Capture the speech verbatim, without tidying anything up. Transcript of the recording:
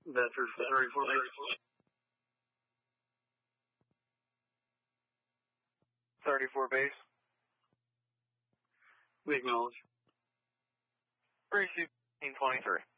Bedford for thirty-four base. thirty-four base. We acknowledge. Receive twenty-three.